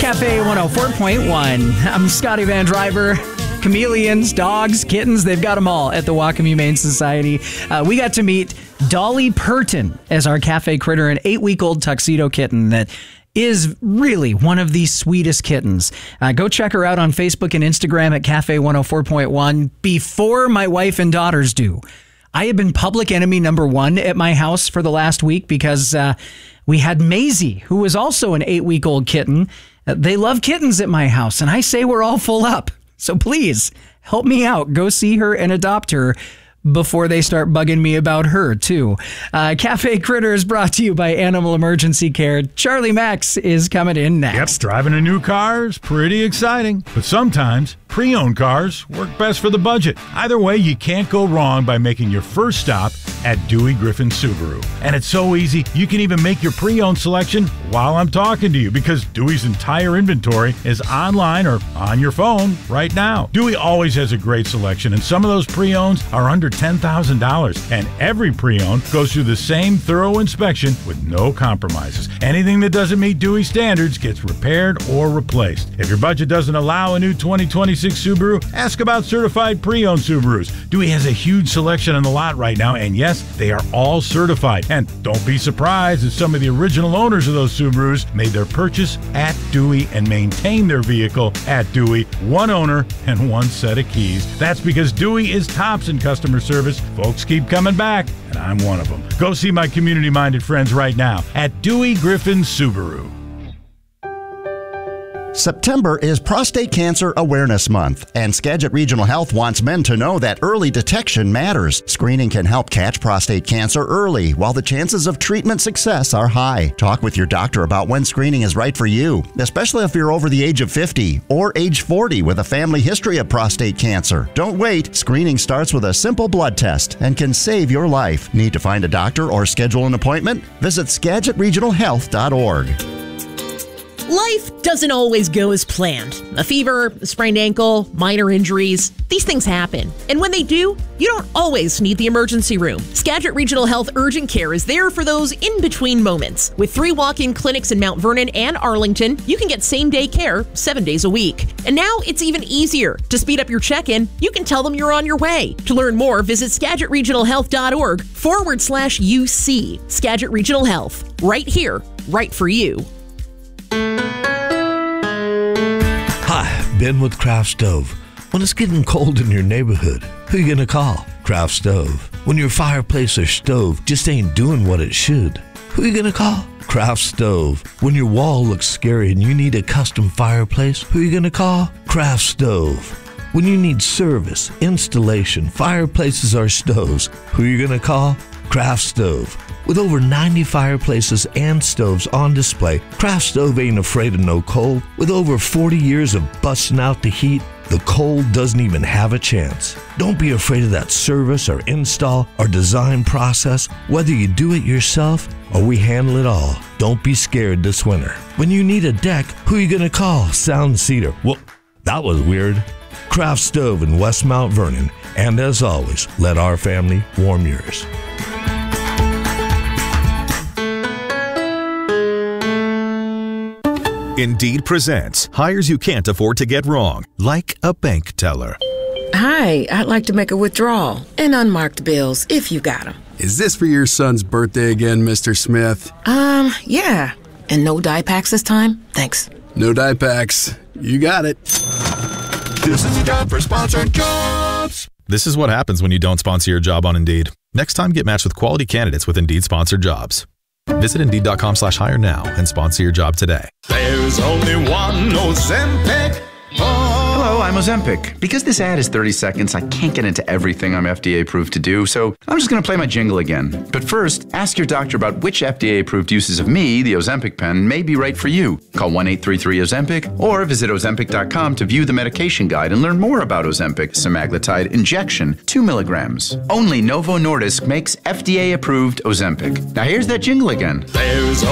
Cafe 104.1. I'm Scotty Van Driver. Chameleons, dogs, kittens, they've got them all at the Whatcom Humane Society. We got to meet Dolly Purton as our cafe critter, an 8-week-old tuxedo kitten that is really one of the sweetest kittens. Go check her out on Facebook and Instagram at Cafe 104.1 before my wife and daughters do. I have been public enemy number one at my house for the last week because we had Maisie, who was also an 8-week-old kitten. They love kittens at my house, and I say we're all full up. So please, help me out. Go see her and adopt her before they start bugging me about her, too. Cafe Critter is brought to you by Animal Emergency Care. Charlie Max is coming in next. Yep, driving a new car is pretty exciting. But sometimes, pre-owned cars work best for the budget. Either way, you can't go wrong by making your first stop at Dewey Griffin Subaru. And it's so easy, you can even make your pre-owned selection while I'm talking to you because Dewey's entire inventory is online or on your phone right now. Dewey always has a great selection, and some of those pre-owns are under $10,000. And every pre-owned goes through the same thorough inspection with no compromises. Anything that doesn't meet Dewey standards gets repaired or replaced. If your budget doesn't allow a new 2026 Subaru, ask about certified pre-owned Subarus. Dewey has a huge selection on the lot right now, and yes, they are all certified. And don't be surprised if some of the original owners of those Subarus made their purchase at Dewey and maintain their vehicle at Dewey. One owner and one set of keys. That's because Dewey is tops in customer service. Folks keep coming back, and I'm one of them. Go see my community-minded friends right now at Dewey Griffin Subaru. September is Prostate Cancer Awareness Month, and Skagit Regional Health wants men to know that early detection matters. Screening can help catch prostate cancer early, while the chances of treatment success are high. Talk with your doctor about when screening is right for you, especially if you're over the age of 50 or age 40 with a family history of prostate cancer. Don't wait. Screening starts with a simple blood test and can save your life. Need to find a doctor or schedule an appointment? Visit SkagitRegionalHealth.org. Life doesn't always go as planned. A fever, a sprained ankle, minor injuries, these things happen. And when they do, you don't always need the emergency room. Skagit Regional Health Urgent Care is there for those in-between moments. With 3 walk-in clinics in Mount Vernon and Arlington, you can get same-day care 7 days a week. And now it's even easier. To speed up your check-in, you can tell them you're on your way. To learn more, visit SkagitRegionalHealth.org/UC. Skagit Regional Health. Right here, right for you. Hi, Ben with Craft Stove. When it's getting cold in your neighborhood, who you gonna call? Craft Stove. When your fireplace or stove just ain't doing what it should, who you gonna call? Craft Stove. When your wall looks scary and you need a custom fireplace, who you gonna call? Craft Stove. When you need service, installation, fireplaces or stoves, who you gonna call? Craft Stove. With over 90 fireplaces and stoves on display, Craft Stove ain't afraid of no cold. With over 40 years of busting out the heat, the cold doesn't even have a chance. Don't be afraid of that service or install or design process. Whether you do it yourself or we handle it all, don't be scared this winter. When you need a deck, who you gonna call? Sound Cedar. Well, that was weird. Craft Stove in West Mount Vernon. And as always, let our family warm yours. Indeed presents hires you can't afford to get wrong, like a bank teller. Hi, I'd like to make a withdrawal and unmarked bills if you got them. Is this for your son's birthday again, Mr. Smith? Yeah. And no dye packs this time? Thanks. No dye packs. You got it. This is a job for sponsored jobs. This is what happens when you don't sponsor your job on Indeed. Next time, get matched with quality candidates with Indeed sponsored jobs. Visit Indeed.com/hire now and sponsor your job today. There's only one Ozempic. Hello, I'm Ozempic. Because this ad is 30 seconds, I can't get into everything I'm FDA approved to do, so I'm just going to play my jingle again. But first, ask your doctor about which FDA approved uses of me, the Ozempic pen, may be right for you. Call 1-833-OZEMPIC or visit Ozempic.com to view the medication guide and learn more about Ozempic semaglutide injection, 2 milligrams. Only Novo Nordisk makes FDA approved Ozempic. Now here's that jingle again. There's